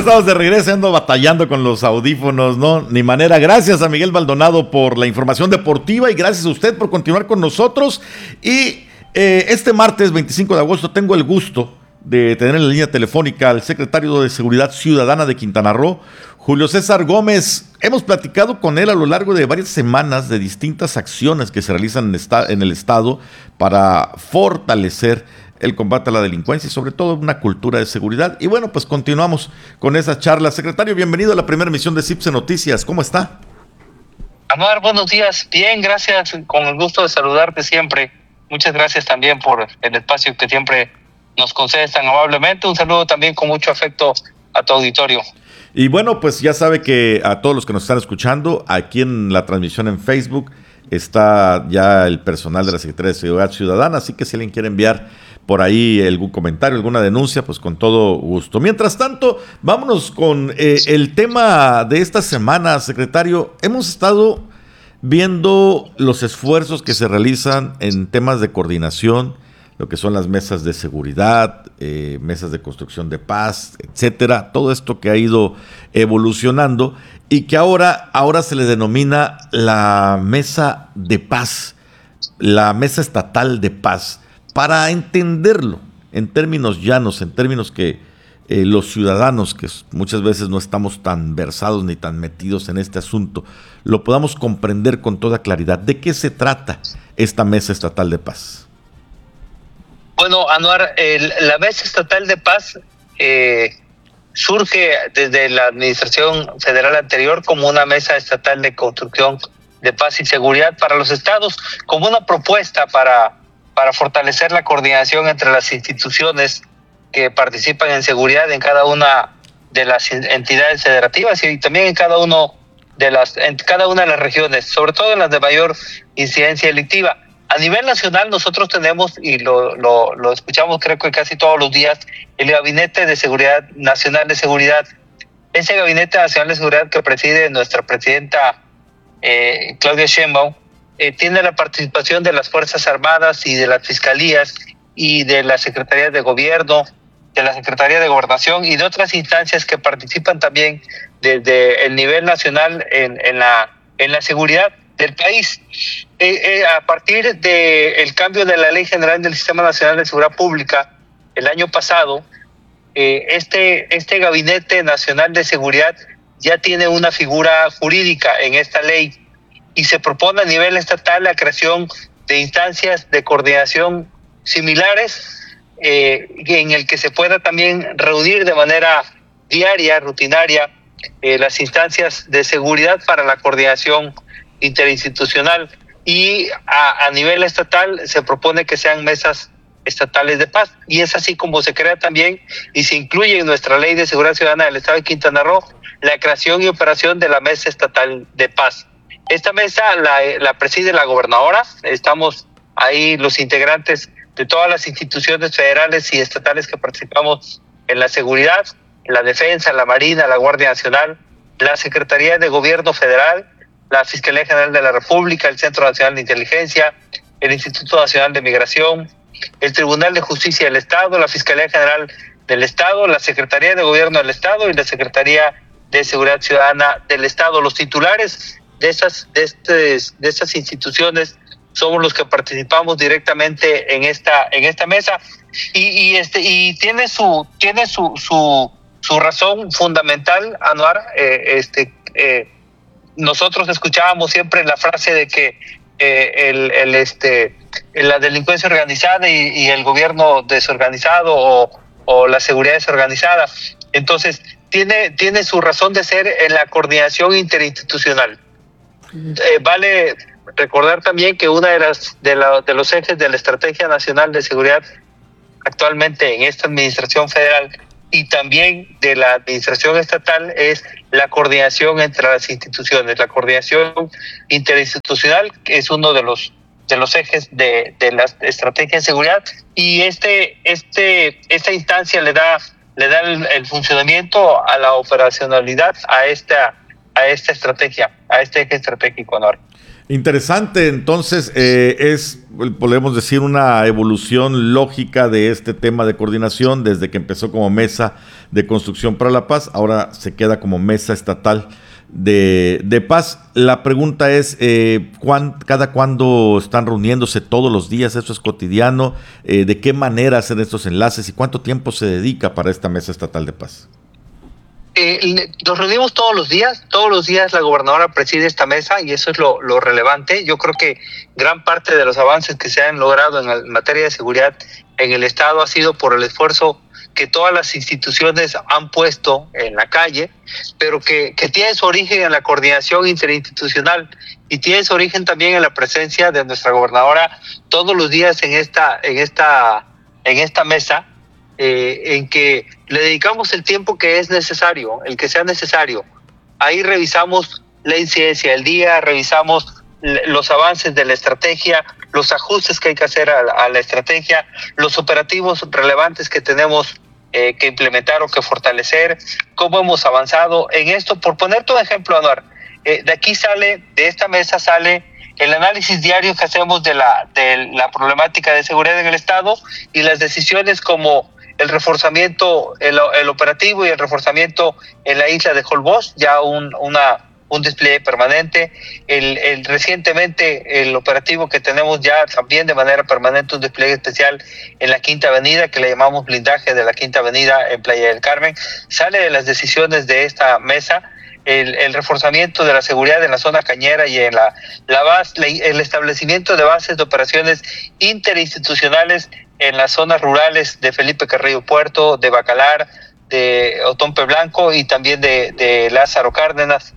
estamos de regreso, ando batallando con los audífonos, no, ni manera. Gracias a Miguel Maldonado por la información deportiva y gracias a usted por continuar con nosotros. Y este martes 25 de agosto tengo el gusto de tener en la línea telefónica al secretario de Seguridad Ciudadana de Quintana Roo, Julio César Gómez. Hemos platicado con él a lo largo de varias semanas de distintas acciones que se realizan en el estado para fortalecer el combate a la delincuencia y sobre todo una cultura de seguridad. Y bueno, pues continuamos con esa charla. Secretario, bienvenido a la primera emisión de CIPSE Noticias. ¿Cómo está? Anuar, buenos días. Bien, gracias. Con el gusto de saludarte siempre. Muchas gracias también por el espacio que siempre nos concedes tan amablemente. Un saludo también con mucho afecto a tu auditorio. Y bueno, pues ya sabe que a todos los que nos están escuchando, aquí en la transmisión en Facebook está ya el personal de la Secretaría de Seguridad Ciudadana, así que si alguien quiere enviar por ahí algún comentario, alguna denuncia, pues con todo gusto. Mientras tanto, vámonos con el tema de esta semana, secretario. Hemos estado viendo los esfuerzos que se realizan en temas de coordinación, lo que son las mesas de seguridad, mesas de construcción de paz, etcétera, todo esto que ha ido evolucionando y que ahora se le denomina la mesa de paz, la mesa estatal de paz. Para entenderlo en términos llanos, en términos que los ciudadanos, que muchas veces no estamos tan versados ni tan metidos en este asunto, lo podamos comprender con toda claridad. ¿De qué se trata esta mesa estatal de paz? Bueno, Anuar, la Mesa Estatal de Paz surge desde la administración federal anterior como una mesa estatal de construcción de paz y seguridad para los estados, como una propuesta para fortalecer la coordinación entre las instituciones que participan en seguridad en cada una de las entidades federativas y también en cada una de las regiones, sobre todo en las de mayor incidencia delictiva. A nivel nacional nosotros tenemos, y lo escuchamos creo que casi todos los días, el Gabinete de Seguridad Nacional de Seguridad. Ese Gabinete Nacional de Seguridad que preside nuestra presidenta Claudia Sheinbaum, tiene la participación de las Fuerzas Armadas y de las Fiscalías y de la Secretaría de Gobierno, de la Secretaría de Gobernación y de otras instancias que participan también desde el nivel nacional en la seguridad del país. A partir del cambio de la Ley General del Sistema Nacional de Seguridad Pública el año pasado, este Gabinete Nacional de Seguridad ya tiene una figura jurídica en esta ley y se propone a nivel estatal la creación de instancias de coordinación similares en el que se pueda también reunir de manera diaria, rutinaria, las instancias de seguridad para la coordinación interinstitucional y a nivel estatal se propone que sean mesas estatales de paz y es así como se crea también y se incluye en nuestra Ley de Seguridad Ciudadana del Estado de Quintana Roo la creación y operación de la Mesa Estatal de Paz. Esta mesa la preside la gobernadora, estamos ahí los integrantes de todas las instituciones federales y estatales que participamos en la seguridad, la defensa, la Marina, la Guardia Nacional, la Secretaría de Gobierno Federal, la Fiscalía General de la República, el Centro Nacional de Inteligencia, el Instituto Nacional de Migración, el Tribunal de Justicia del Estado, la Fiscalía General del Estado, la Secretaría de Gobierno del Estado y la Secretaría de Seguridad Ciudadana del Estado. Los titulares de estas instituciones somos los que participamos directamente en esta mesa y tiene su razón fundamental, Anuar. Nosotros escuchábamos siempre la frase de que la delincuencia organizada y el gobierno desorganizado o la seguridad desorganizada. Entonces, tiene su razón de ser en la coordinación interinstitucional. Vale recordar también que una de los ejes de la Estrategia Nacional de Seguridad actualmente en esta administración federal y también de la administración estatal es la coordinación entre las instituciones, la coordinación interinstitucional, que es uno de los ejes de la estrategia de seguridad, y esta instancia le da el funcionamiento a la operacionalidad a esta estrategia, a este eje estratégico, Honor. Interesante, entonces podemos decir, una evolución lógica de este tema de coordinación desde que empezó como Mesa de Construcción para la Paz, ahora se queda como Mesa Estatal de Paz. La pregunta es, ¿cada cuándo están reuniéndose? ¿Todos los días? ¿Eso es cotidiano? ¿De qué manera hacen estos enlaces? ¿Y cuánto tiempo se dedica para esta Mesa Estatal de Paz? Nos reunimos todos los días la gobernadora preside esta mesa y eso es lo relevante. Yo creo que gran parte de los avances que se han logrado en materia de seguridad en el Estado ha sido por el esfuerzo que todas las instituciones han puesto en la calle, pero que tiene su origen en la coordinación interinstitucional y tiene su origen también en la presencia de nuestra gobernadora todos los días en esta mesa, en que le dedicamos el tiempo que es necesario, el que sea necesario. Ahí revisamos la incidencia del día, revisamos los avances de la estrategia, los ajustes que hay que hacer a la estrategia, los operativos relevantes que tenemos que implementar o que fortalecer, cómo hemos avanzado en esto. Por ponerte un ejemplo, Anuar, de esta mesa sale el análisis diario que hacemos de la problemática de seguridad en el Estado y las decisiones como el reforzamiento, el operativo y el reforzamiento en la isla de Holbox, ya un despliegue permanente. Recientemente el operativo que tenemos ya también de manera permanente, un despliegue especial en la Quinta Avenida, que le llamamos blindaje de la Quinta Avenida en Playa del Carmen, sale de las decisiones de esta mesa. El reforzamiento de la seguridad en la zona cañera y en el establecimiento de bases de operaciones interinstitucionales en las zonas rurales de Felipe Carrillo Puerto, de Bacalar, de Otompe Blanco y también de Lázaro Cárdenas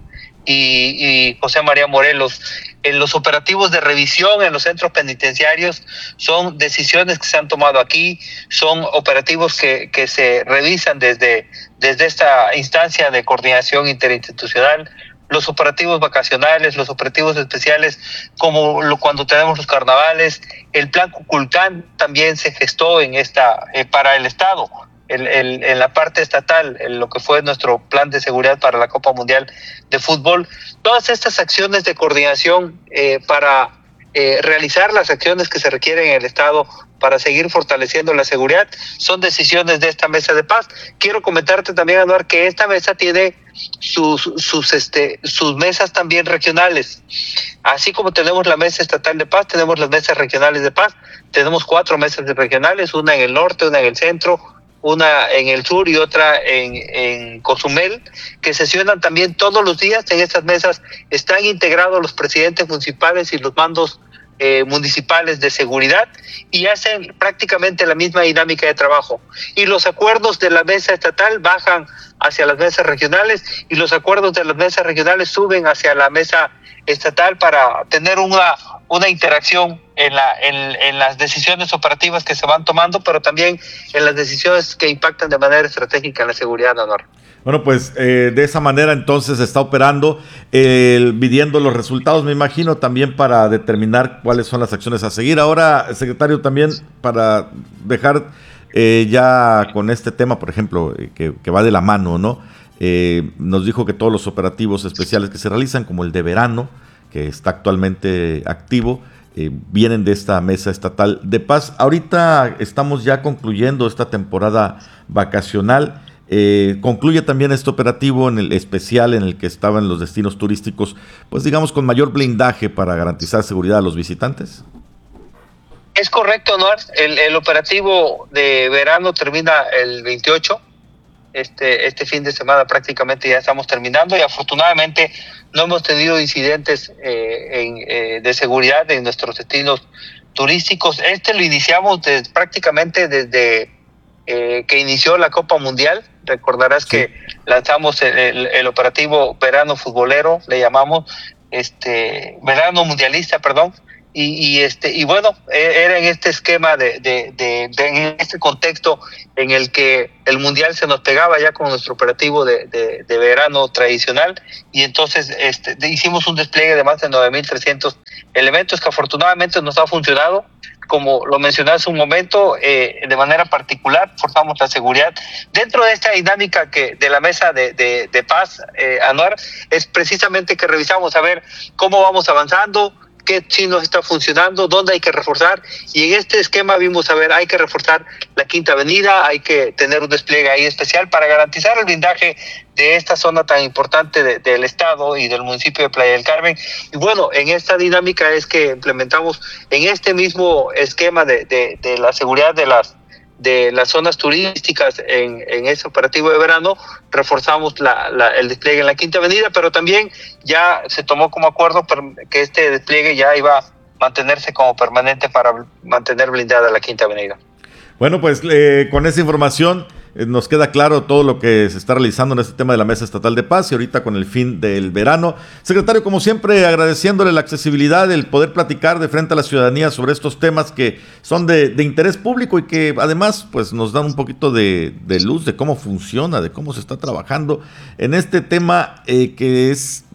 y José María Morelos. En los operativos de revisión en los centros penitenciarios son decisiones que se han tomado aquí, son operativos que se revisan desde esta instancia de coordinación interinstitucional. Los operativos vacacionales, los operativos especiales, como cuando tenemos los carnavales. El plan Cuculcán también se gestó para el Estado, en la parte estatal, en lo que fue nuestro plan de seguridad para la Copa Mundial de Fútbol. Todas estas acciones de coordinación para realizar las acciones que se requieren en el Estado para seguir fortaleciendo la seguridad son decisiones de esta mesa de paz. Quiero comentarte también, Anuar, que esta mesa tiene sus mesas también regionales. Así como tenemos la mesa estatal de paz, tenemos las mesas regionales de paz. Tenemos 4 mesas regionales, una en el norte, una en el centro, una en el sur y otra en Cozumel, que sesionan también todos los días. En estas mesas están integrados los presidentes municipales y los mandos municipales de seguridad y hacen prácticamente la misma dinámica de trabajo. Y los acuerdos de la mesa estatal bajan hacia las mesas regionales y los acuerdos de las mesas regionales suben hacia la mesa estatal para tener una interacción en las decisiones operativas que se van tomando, pero también en las decisiones que impactan de manera estratégica en la seguridad, Honor. Bueno, pues de esa manera entonces se está operando, midiendo los resultados, me imagino, también para determinar cuáles son las acciones a seguir. Ahora, secretario, también para dejar ya con este tema, por ejemplo, que va de la mano, ¿no? Nos dijo que todos los operativos especiales que se realizan, como el de verano, que está actualmente activo, vienen de esta mesa estatal de paz. Ahorita estamos ya concluyendo esta temporada vacacional. Concluye también este operativo en el especial en el que estaban los destinos turísticos, pues digamos con mayor blindaje para garantizar seguridad a los visitantes. Es correcto, Noar. El operativo de verano termina el 28. Este fin de semana prácticamente ya estamos terminando y afortunadamente no hemos tenido incidentes de seguridad en nuestros destinos turísticos. Lo iniciamos prácticamente desde que inició la Copa Mundial. Recordarás que lanzamos el operativo verano futbolero, le llamamos verano mundialista, perdón. Y bueno, era en este esquema en este contexto en el que el mundial se nos pegaba ya con nuestro operativo de verano tradicional, y entonces hicimos un despliegue de más de 9,300 elementos que afortunadamente nos ha funcionado. Como lo mencioné hace un momento, de manera particular forzamos la seguridad. Dentro de esta dinámica de la mesa de paz, Anuar, es precisamente que revisamos a ver cómo vamos avanzando, qué sí nos está funcionando, dónde hay que reforzar, y en este esquema vimos, hay que reforzar la Quinta Avenida, hay que tener un despliegue ahí especial para garantizar el blindaje de esta zona tan importante del estado y del municipio de Playa del Carmen. Y bueno, en esta dinámica es que implementamos en este mismo esquema de la seguridad de las zonas turísticas en ese operativo de verano, reforzamos el despliegue en la Quinta Avenida, pero también ya se tomó como acuerdo que este despliegue ya iba a mantenerse como permanente para mantener blindada la Quinta Avenida. Bueno, pues con esa información nos queda claro todo lo que se está realizando en este tema de la Mesa Estatal de Paz y ahorita con el fin del verano. Secretario, como siempre, agradeciéndole la accesibilidad, el poder platicar de frente a la ciudadanía sobre estos temas que son de interés público y que además pues nos dan un poquito de luz de cómo funciona, de cómo se está trabajando en este tema que es,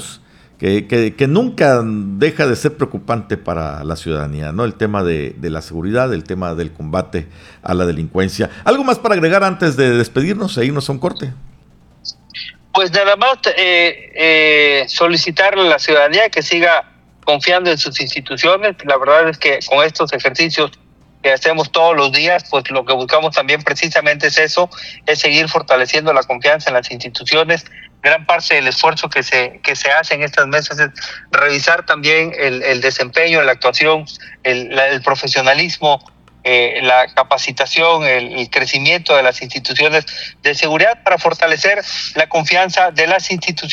que nunca deja de ser preocupante para la ciudadanía, ¿no? El tema de la seguridad, el tema del combate a la delincuencia. ¿Algo más para agregar antes de despedirnos e irnos a un corte? Pues nada más solicitarle a la ciudadanía que siga confiando en sus instituciones. La verdad es que con estos ejercicios que hacemos todos los días, pues lo que buscamos también precisamente es eso, es seguir fortaleciendo la confianza en las instituciones. Gran parte del esfuerzo que se hace en estas mesas es revisar también el desempeño, la actuación, el profesionalismo, la capacitación, el crecimiento de las instituciones de seguridad para fortalecer la confianza de las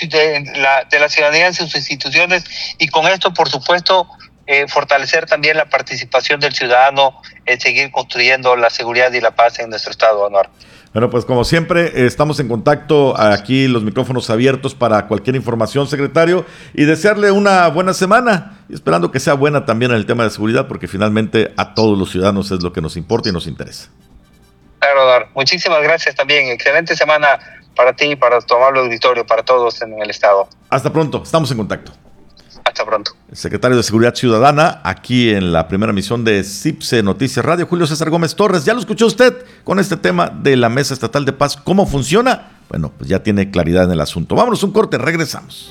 de la ciudadanía en sus instituciones, y con esto, por supuesto, fortalecer también la participación del ciudadano en seguir construyendo la seguridad y la paz en nuestro estado de honor. Bueno, pues como siempre, estamos en contacto, aquí los micrófonos abiertos para cualquier información, secretario, y desearle una buena semana, y esperando que sea buena también en el tema de seguridad, porque finalmente a todos los ciudadanos es lo que nos importa y nos interesa. Claro, Dar. Muchísimas gracias también. Excelente semana para ti, para tu amable auditorio, para todos en el estado. Hasta pronto, estamos en contacto. Hasta pronto. El secretario de Seguridad Ciudadana, aquí en la primera emisión de CIPSE Noticias Radio, Julio César Gómez Torres. Ya lo escuchó usted con este tema de la Mesa Estatal de Paz. ¿Cómo funciona? Bueno, pues ya tiene claridad en el asunto. Vámonos a un corte, regresamos.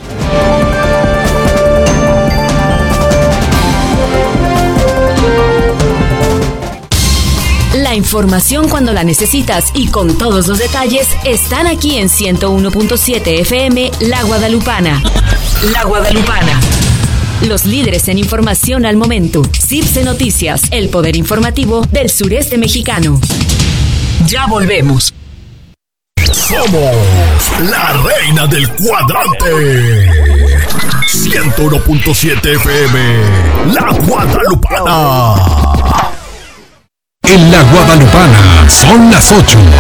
La información cuando la necesitas y con todos los detalles están aquí en 101.7 FM La Guadalupana. La Guadalupana. Los líderes en información al momento. CIPSE Noticias, el poder informativo del sureste mexicano. Ya volvemos. Somos la reina del cuadrante. 101.7 FM La Guadalupana. En La Guadalupana son las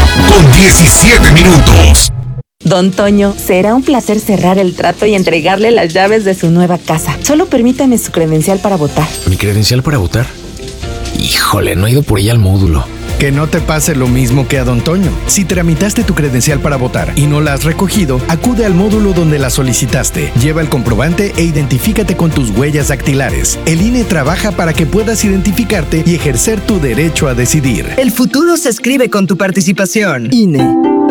8:17. Don Toño, será un placer cerrar el trato y entregarle las llaves de su nueva casa. Solo permítame su credencial para votar. ¿Mi credencial para votar? Híjole, no he ido por ella al módulo. Que no te pase lo mismo que a Don Toño. Si tramitaste tu credencial para votar y no la has recogido, acude al módulo donde la solicitaste. Lleva el comprobante e identifícate con tus huellas dactilares. El INE trabaja para que puedas identificarte y ejercer tu derecho a decidir. El futuro se escribe con tu participación. INE.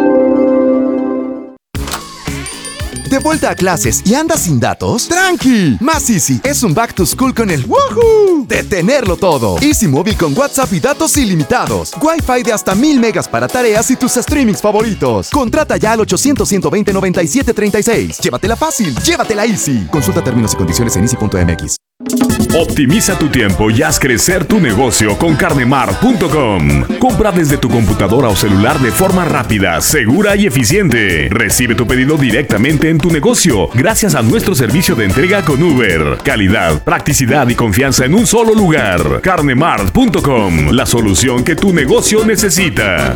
¿De vuelta a clases y andas sin datos? ¡Tranqui! Más Easy es un back to school con el ¡woohoo! De tenerlo todo. Easy Móvil con WhatsApp y datos ilimitados. Wi-Fi de hasta 1000 megas para tareas y tus streamings favoritos. Contrata ya al 800-120-9736. Llévatela fácil, llévatela Easy. Consulta términos y condiciones en easy.mx. Optimiza tu tiempo y haz crecer tu negocio con carnemart.com. Compra desde tu computadora o celular de forma rápida, segura y eficiente. Recibe tu pedido directamente en tu negocio gracias a nuestro servicio de entrega con Uber. Calidad, practicidad y confianza en un solo lugar. Carnemart.com, la solución que tu negocio necesita.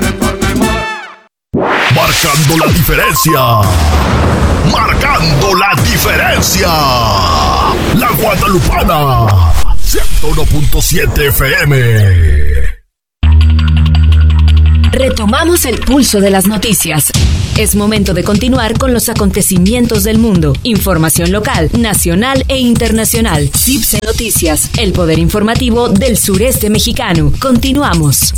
Marcando la diferencia. Marcando la diferencia. La Guadalupana. 101.7 FM. Retomamos el pulso de las noticias. Es momento de continuar con los acontecimientos del mundo. Información local, nacional e internacional. CIPSE Noticias, el poder informativo del sureste mexicano. Continuamos.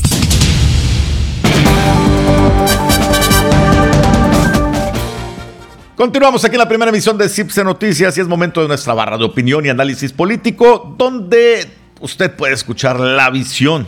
Continuamos aquí en la primera emisión de CIPSE Noticias y es momento de nuestra barra de opinión y análisis político, donde usted puede escuchar la visión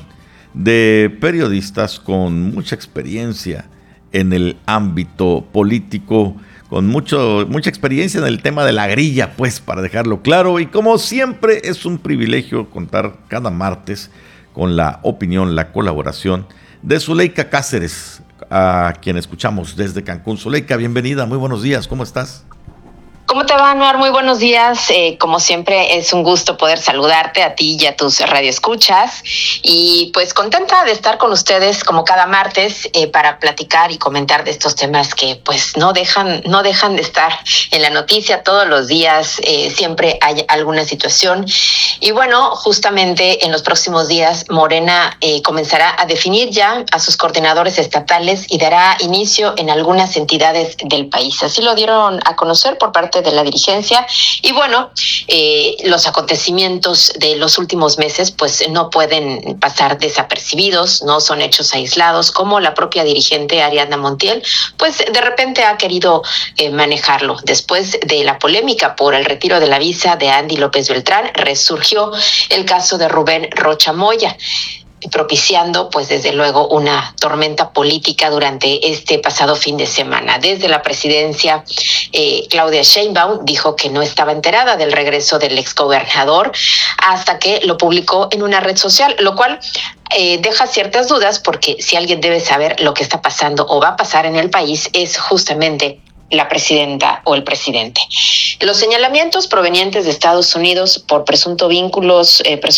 de periodistas con mucha experiencia en el ámbito político, con mucha experiencia en el tema de la grilla, pues, para dejarlo claro. Y como siempre, es un privilegio contar cada martes con la opinión, la colaboración de Zuleika Cáceres, a quien escuchamos desde Cancún. Zuleika, bienvenida, muy buenos días, ¿cómo estás? ¿Cómo te va, Anuar? Muy buenos días. Como siempre, es un gusto poder saludarte a ti y a tus radioescuchas. Y pues contenta de estar con ustedes como cada martes para platicar y comentar de estos temas que pues no dejan de estar en la noticia todos los días. Siempre hay alguna situación. Y bueno, justamente en los próximos días, Morena comenzará a definir ya a sus coordinadores estatales y dará inicio en algunas entidades del país. Así lo dieron a conocer por parte de la dirigencia. Y bueno, los acontecimientos de los últimos meses pues no pueden pasar desapercibidos, no son hechos aislados, como la propia dirigente Ariadna Montiel pues de repente ha querido manejarlo. Después de la polémica por el retiro de la visa de Andy López Beltrán, resurgió el caso de Rubén Rocha Moya, propiciando pues desde luego una tormenta política durante este pasado fin de semana. Desde la presidencia, Claudia Sheinbaum dijo que no estaba enterada del regreso del exgobernador hasta que lo publicó en una red social, lo cual deja ciertas dudas, porque si alguien debe saber lo que está pasando o va a pasar en el país es justamente la presidenta o el presidente. Los señalamientos provenientes de Estados Unidos por presuntos vínculos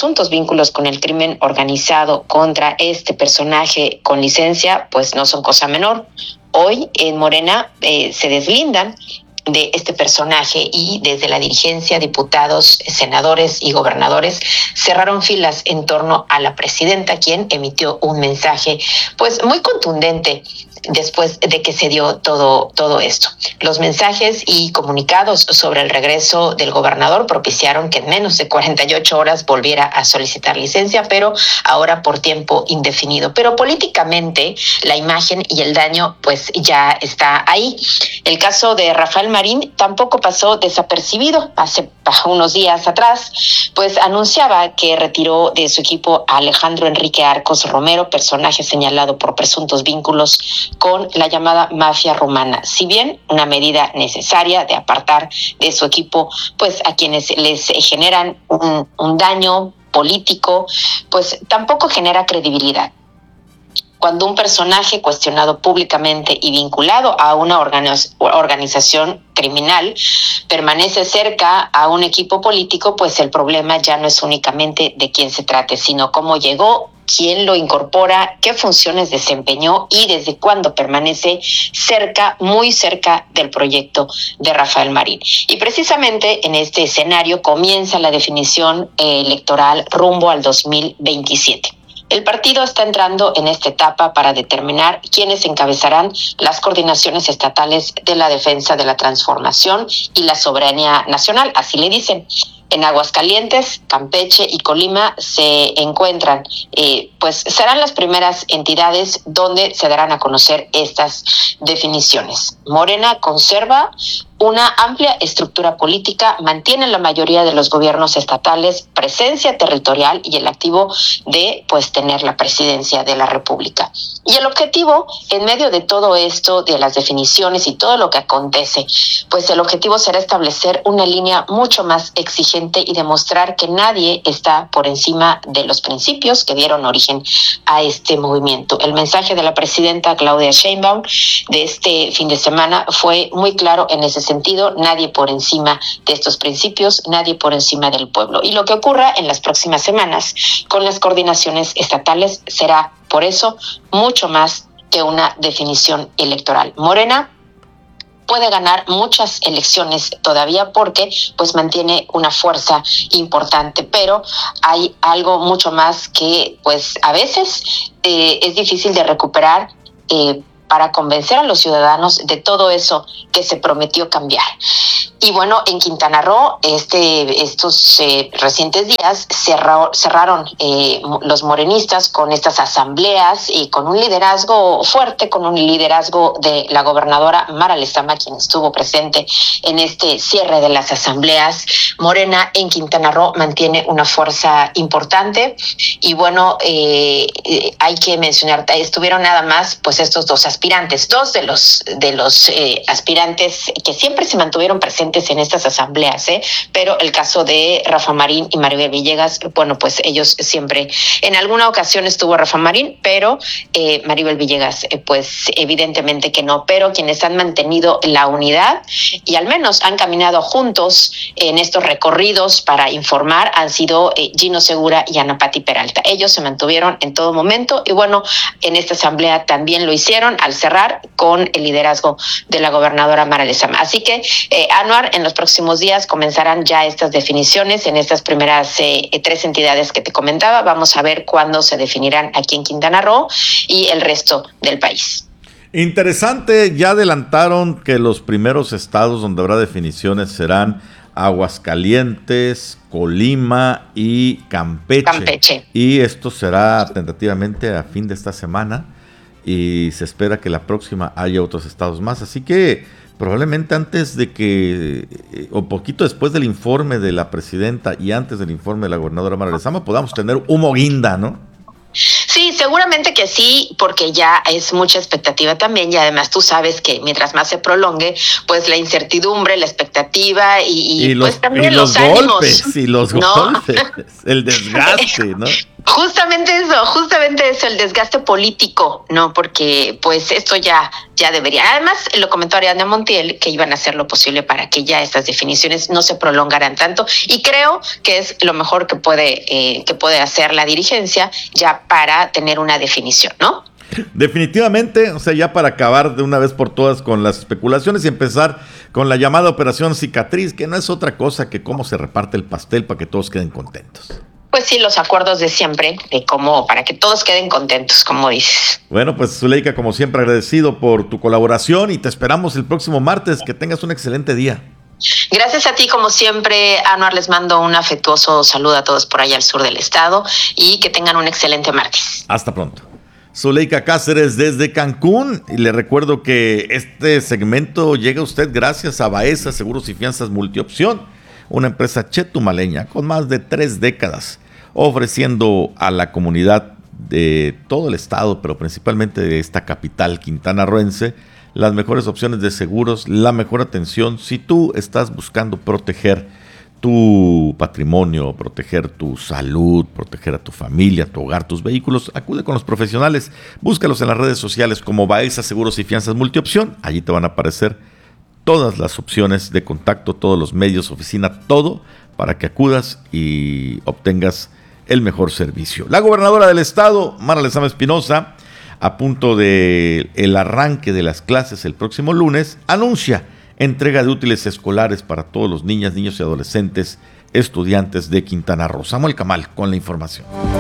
con el crimen organizado contra este personaje con licencia, pues no son cosa menor. Hoy en Morena se deslindan de este personaje y desde la dirigencia, diputados, senadores y gobernadores cerraron filas en torno a la presidenta, quien emitió un mensaje pues muy contundente después de que se dio todo esto. Los mensajes y comunicados sobre el regreso del gobernador propiciaron que en menos de 48 horas volviera a solicitar licencia, pero ahora por tiempo indefinido. Pero políticamente la imagen y el daño pues ya está ahí. El caso de Rafael Marín tampoco pasó desapercibido. Hace unos días atrás pues anunciaba que retiró de su equipo a Alejandro Enrique Arcos Romero, personaje señalado por presuntos vínculos con la llamada mafia rumana. Si bien una medida necesaria de apartar de su equipo pues a quienes les generan un daño político, pues tampoco genera credibilidad. Cuando un personaje cuestionado públicamente y vinculado a una organización criminal permanece cerca a un equipo político, pues el problema ya no es únicamente de quién se trate, sino cómo llegó, quién lo incorpora, qué funciones desempeñó y desde cuándo permanece muy cerca del proyecto de Rafael Marín. Y precisamente en este escenario comienza la definición electoral rumbo al 2027. El partido está entrando en esta etapa para determinar quiénes encabezarán las coordinaciones estatales de la defensa de la transformación y la soberanía nacional, así le dicen. En Aguascalientes, Campeche y Colima se encuentran, pues serán las primeras entidades donde se darán a conocer estas definiciones. Morena conserva una amplia estructura política, mantiene la mayoría de los gobiernos estatales, presencia territorial y el activo de pues tener la presidencia de la República. Y el objetivo, en medio de todo esto, de las definiciones y todo lo que acontece, pues el objetivo será establecer una línea mucho más exigente y demostrar que nadie está por encima de los principios que dieron origen a este movimiento. El mensaje de la presidenta Claudia Sheinbaum de este fin de semana fue muy claro en ese sentido: nadie por encima de estos principios, nadie por encima del pueblo. Y lo que ocurra en las próximas semanas con las coordinaciones estatales será, por eso, mucho más que una definición electoral. Morena puede ganar muchas elecciones todavía porque pues mantiene una fuerza importante, pero hay algo mucho más que pues a veces es difícil de recuperar para convencer a los ciudadanos de todo eso que se prometió cambiar. Y bueno, en Quintana Roo, estos recientes días cerraron los morenistas con estas asambleas y con un liderazgo fuerte, con un liderazgo de la gobernadora Mara Lezama, quien estuvo presente en este cierre de las asambleas. Morena en Quintana Roo mantiene una fuerza importante y bueno, hay que mencionar, estuvieron nada más pues estos dos aspirantes, dos de los aspirantes que siempre se mantuvieron presentes en estas asambleas, pero el caso de Rafa Marín y Maribel Villegas, bueno, pues ellos siempre, en alguna ocasión estuvo Rafa Marín, pero Maribel Villegas, pues evidentemente que no, pero quienes han mantenido la unidad y al menos han caminado juntos en estos recorridos para informar han sido Gino Segura y Ana Pati Peralta. Ellos se mantuvieron en todo momento y bueno, en esta asamblea también lo hicieron al cerrar con el liderazgo de la gobernadora Mara Lezama. Así que, Anuar, en los próximos días comenzarán ya estas definiciones en estas primeras 3 entidades que te comentaba. Vamos a ver cuándo se definirán aquí en Quintana Roo y el resto del país. Interesante, ya adelantaron que los primeros estados donde habrá definiciones serán Aguascalientes, Colima y Campeche. Y esto será tentativamente a fin de esta semana y se espera que la próxima haya otros estados más. Así que probablemente antes de que, o poquito después del informe de la presidenta y antes del informe de la gobernadora Mara Lezama, podamos tener humo guinda, ¿no? Sí, seguramente que sí, porque ya es mucha expectativa también y además tú sabes que mientras más se prolongue, pues la incertidumbre, la expectativa y pues también los golpes, y los golpes, el desgaste, ¿no? Justamente eso, el desgaste político, ¿no? Porque pues esto ya debería. Además, lo comentó Ariadna Montiel, que iban a hacer lo posible para que ya estas definiciones no se prolongaran tanto y creo que es lo mejor que puede hacer la dirigencia ya para tener una definición, ¿no? Definitivamente, o sea, ya para acabar de una vez por todas con las especulaciones y empezar con la llamada operación cicatriz, que no es otra cosa que cómo se reparte el pastel para que todos queden contentos. Pues sí, los acuerdos de siempre, de cómo, para que todos queden contentos, como dices. Bueno, pues Zuleika, como siempre, agradecido por tu colaboración y te esperamos el próximo martes. Que tengas un excelente día. Gracias a ti, como siempre, Anuar, les mando un afectuoso saludo a todos por allá al sur del estado y que tengan un excelente martes. Hasta pronto. Zuleika Cáceres desde Cancún, y le recuerdo que este segmento llega a usted gracias a Baeza Seguros y Fianzas Multiopción, una empresa chetumaleña con más de 3 décadas, ofreciendo a la comunidad de todo el estado, pero principalmente de esta capital quintanarroense, las mejores opciones de seguros, la mejor atención. Si tú estás buscando proteger tu patrimonio, proteger tu salud, proteger a tu familia, tu hogar, tus vehículos, acude con los profesionales. Búscalos en las redes sociales como Baeza Seguros y Fianzas Multiopción. Allí te van a aparecer todas las opciones de contacto, todos los medios, oficina, todo para que acudas y obtengas el mejor servicio. La gobernadora del estado, Mara Lezama Espinosa, a punto de el arranque de las clases el próximo lunes, anuncia entrega de útiles escolares para todos los niños y adolescentes estudiantes de Quintana Roo. Samuel Camal con la información.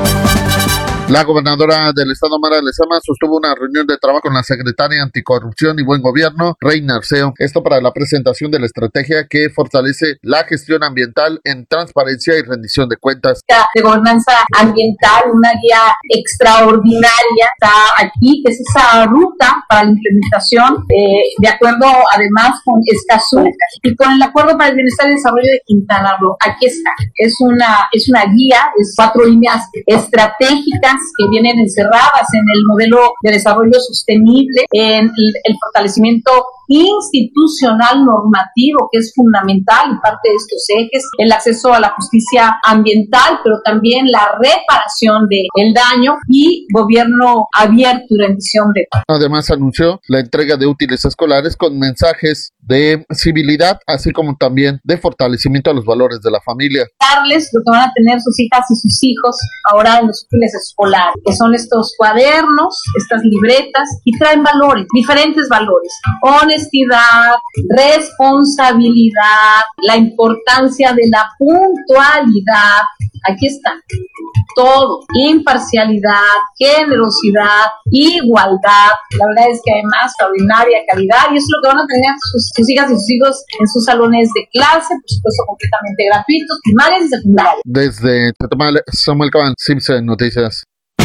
La gobernadora del estado, Mara Lezama, sostuvo una reunión de trabajo con la secretaria Anticorrupción y Buen Gobierno, Reina Arceo. Esto para la presentación de la estrategia que fortalece la gestión ambiental en transparencia y rendición de cuentas. De gobernanza ambiental, una guía extraordinaria está aquí, que es esa ruta para la implementación, de acuerdo además con Escazú y con el Acuerdo para el Bienestar y Desarrollo de Quintana Roo. Aquí está, es una guía, es 4 líneas estratégicas que vienen encerradas en el modelo de desarrollo sostenible, en el fortalecimiento institucional normativo, que es fundamental y parte de estos ejes, el acceso a la justicia ambiental, pero también la reparación del daño y gobierno abierto y rendición de cuentas. Además anunció la entrega de útiles escolares con mensajes de civilidad, así como también de fortalecimiento de los valores de la familia. Darles lo que van a tener sus hijas y sus hijos ahora en los útiles escolares, que son estos cuadernos, estas libretas, y traen valores, diferentes valores: honestidad, responsabilidad, la importancia de la puntualidad. Aquí está todo: imparcialidad, generosidad, igualdad. La verdad es que además extraordinaria calidad, y eso es lo que van a tener sus hijas y sus hijos en sus salones de clase, por supuesto completamente gratuitos, primarias y secundarias. Desde Chetumal, Samuel Cabán, Simpson Noticias.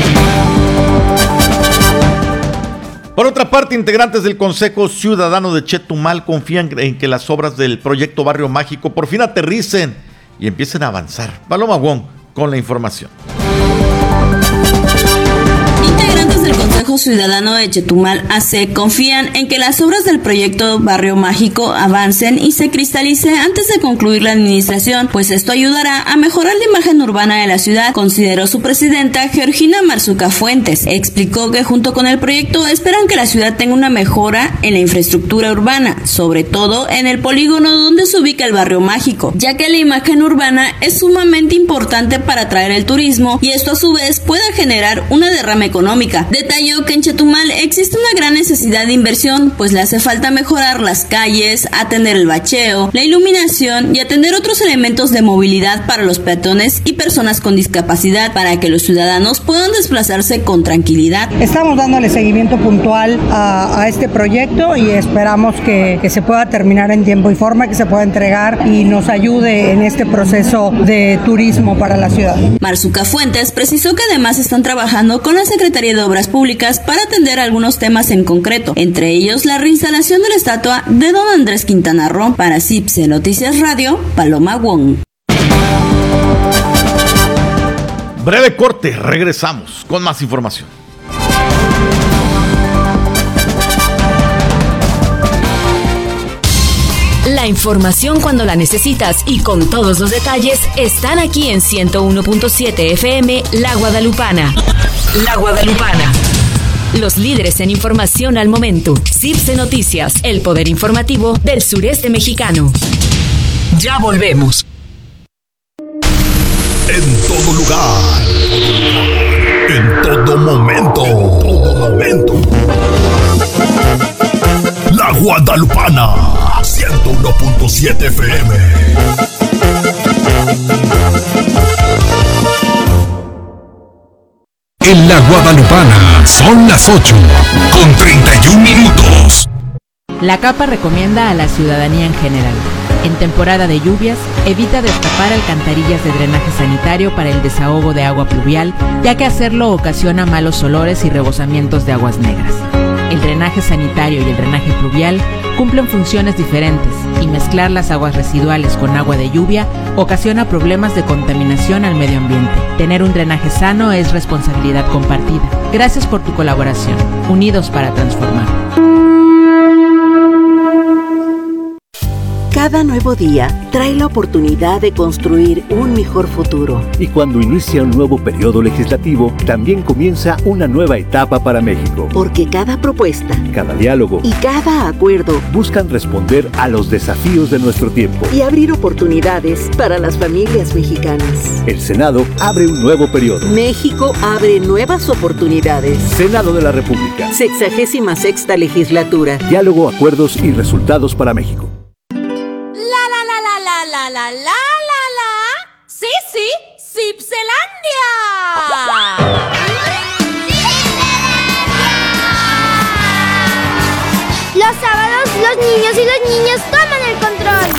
Por otra parte, integrantes del Consejo Ciudadano de Chetumal confían en que las obras del proyecto Barrio Mágico por fin aterricen y empiecen a avanzar. Paloma Wong con la información. Integrantes del Consejo Ciudadano de Chetumal AC confían en que las obras del proyecto Barrio Mágico avancen y se cristalice antes de concluir la administración, pues esto ayudará a mejorar la imagen urbana de la ciudad, consideró su presidenta Georgina Marzuca Fuentes. Explicó que junto con el proyecto esperan que la ciudad tenga una mejora en la infraestructura urbana, sobre todo en el polígono donde se ubica el Barrio Mágico, ya que la imagen urbana es sumamente importante para atraer el turismo y esto a su vez pueda generar una derrama económica. Detalló que en Chetumal existe una gran necesidad de inversión, pues le hace falta mejorar las calles, atender el bacheo, la iluminación y atender otros elementos de movilidad para los peatones y personas con discapacidad para que los ciudadanos puedan desplazarse con tranquilidad. Estamos dándole seguimiento puntual a este proyecto y esperamos que se pueda terminar en tiempo y forma, que se pueda entregar y nos ayude en este proceso de turismo para la ciudad. Marzuca Fuentes precisó que además están trabajando con la Secretaría de Obras Públicas para atender algunos temas en concreto, entre ellos la reinstalación de la estatua de don Andrés Quintana Roo. Para CIPSE Noticias Radio, Paloma Wong. Breve corte, regresamos con más información. La información cuando la necesitas y con todos los detalles están aquí en 101.7 FM La Guadalupana. La Guadalupana. Los líderes en información al momento. CIPSE Noticias, el poder informativo del sureste mexicano. Ya volvemos. En todo lugar. En todo momento. La Guadalupana. 101.7 FM. En la Guadalupana son las 8:31. La CAPA recomienda a la ciudadanía en general: en temporada de lluvias, evita destapar alcantarillas de drenaje sanitario para el desahogo de agua pluvial, ya que hacerlo ocasiona malos olores y rebosamientos de aguas negras. El drenaje sanitario y el drenaje pluvial cumplen funciones diferentes y mezclar las aguas residuales con agua de lluvia ocasiona problemas de contaminación al medio ambiente. Tener un drenaje sano es responsabilidad compartida. Gracias por tu colaboración. Unidos para transformar. Cada nuevo día trae la oportunidad de construir un mejor futuro. Y cuando inicia un nuevo periodo legislativo, también comienza una nueva etapa para México. Porque cada propuesta, cada diálogo y cada acuerdo buscan responder a los desafíos de nuestro tiempo y abrir oportunidades para las familias mexicanas. El Senado abre un nuevo periodo. México abre nuevas oportunidades. Senado de la República. 66ª legislatura. Diálogo, acuerdos y resultados para México. Sí, Cipselandia. Los sábados, los niños y las niñas